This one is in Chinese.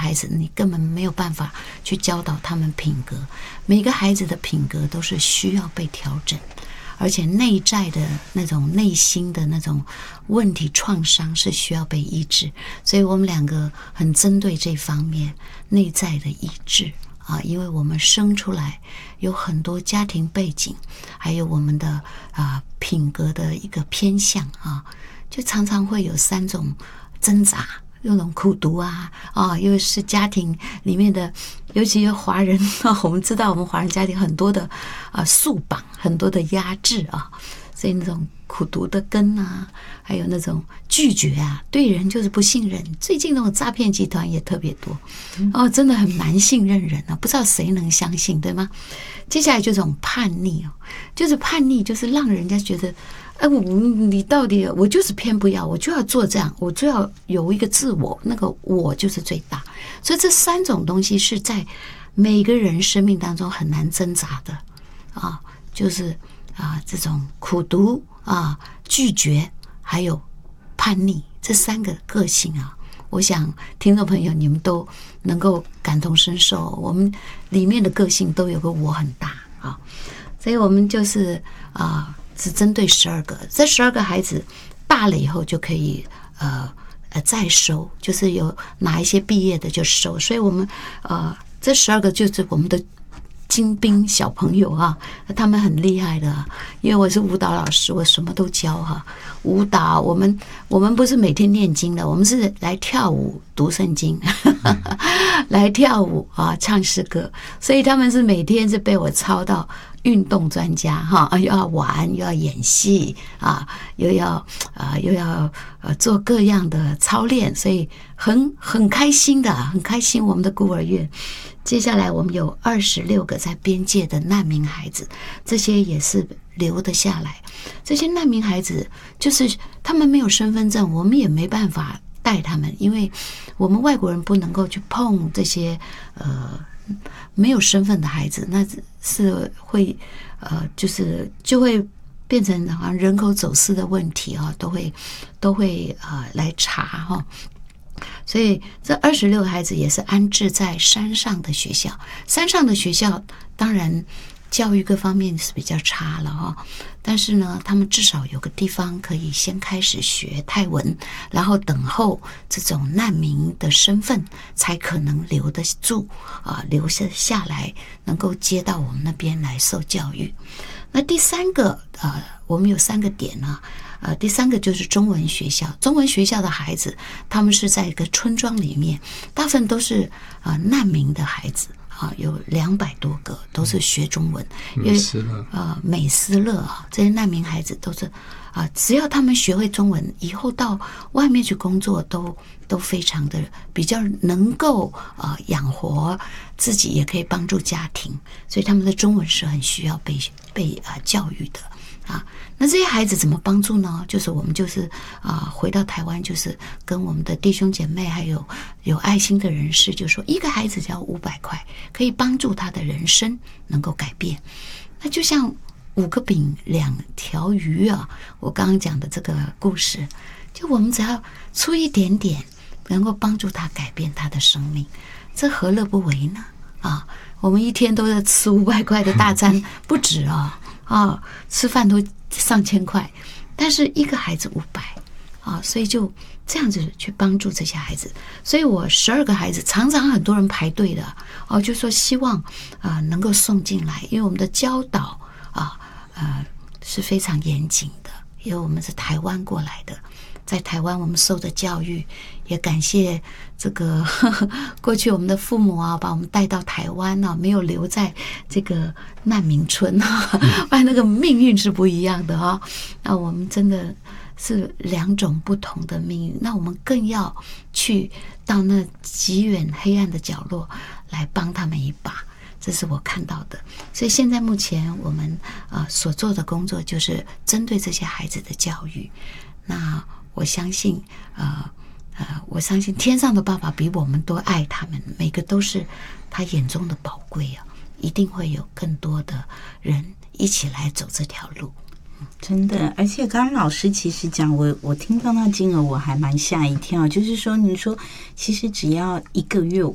孩子，你根本没有办法去教导他们品格。每个孩子的品格都是需要被调整，而且内在的那种内心的那种问题创伤是需要被医治。所以我们两个很针对这方面内在的医治啊，因为我们生出来有很多家庭背景，还有我们的品格的一个偏向啊，就常常会有3种挣扎，那种苦读又是家庭里面的，尤其是华人我们知道我们华人家庭很多的束绑，很多的压制所以那种苦读的根还有那种拒绝对人就是不信任。最近那种诈骗集团也特别多真的很难信任人不知道谁能相信，对吗？接下来就这种叛逆就是叛逆，就是让人家觉得你到底我就是偏不要，我就要做这样，我就要有一个自我，那个我就是最大。所以这3种东西是在每个人生命当中很难挣扎的就是这种苦读拒绝还有叛逆，这3个个性我想听众朋友你们都能够感同身受，我们里面的个性都有个我很大所以我们就是只针对12个，这12个孩子大了以后就可以再收，就是有哪一些毕业的就收。所以我们这12个就是我们的精兵小朋友他们很厉害的，因为我是舞蹈老师，我什么都教舞蹈我们不是每天念经的，我们是来跳舞读圣经来跳舞唱诗歌，所以他们是每天是被我操到运动专家又要玩又要演戏又要做各样的操练，所以很开心的，很开心。我们的孤儿院接下来我们有26个在边界的难民孩子，这些也是留得下来。这些难民孩子就是他们没有身份证，我们也没办法带他们，因为我们外国人不能够去碰这些没有身份的孩子，那是会就会变成好像人口走私的问题都会来查所以这26个孩子也是安置在山上的学校。山上的学校当然教育各方面是比较差了但是呢他们至少有个地方可以先开始学泰文，然后等候这种难民的身份才可能留得住留下来能够接到我们那边来受教育。那第3个我们有3个点第3个就是中文学校。中文学校的孩子他们是在一个村庄里面，大部分都是难民的孩子有200多个都是学中文，美斯乐这些难民孩子都是只要他们学会中文，以后到外面去工作都非常的比较能够养活自己，也可以帮助家庭，所以他们的中文是很需要被教育的那这些孩子怎么帮助呢？就是我们回到台湾，就是跟我们的弟兄姐妹还有爱心的人士，就说一个孩子只要500块，可以帮助他的人生能够改变。那就像5个饼2条鱼我刚刚讲的这个故事，就我们只要出一点点，能够帮助他改变他的生命，这何乐不为呢？我们一天都在吃500块的大餐，不止吃饭都上千块，但是一个孩子500所以就这样子去帮助这些孩子。所以我12个孩子常常很多人排队的就说希望能够送进来，因为我们的教导是非常严谨的，因为我们是台湾过来的，在台湾我们受的教育，也感谢这个过去我们的父母把我们带到台湾没有留在这个难民村不然那个命运是不一样的那我们真的是2种不同的命运，那我们更要去到那极远黑暗的角落来帮他们一把，这是我看到的。所以现在目前我们所做的工作就是针对这些孩子的教育。那我相信我相信天上的爸爸比我们都爱他们，每个都是他眼中的宝贵一定会有更多的人一起来走这条路。 真的，而且刚刚老师其实讲，我听到那金额我还蛮吓一跳，就是说您说其实只要1个月